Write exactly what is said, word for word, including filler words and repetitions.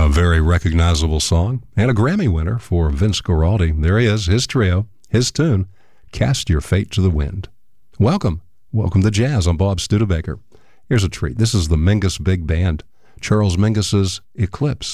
A very recognizable song and a Grammy winner for Vince Guaraldi. There he is, his trio, his tune, Cast Your Fate to the Wind. Welcome. Welcome to Jazz on Bob Studebaker. Here's a treat. This is the Mingus Big Band, Charles Mingus's Eclipse.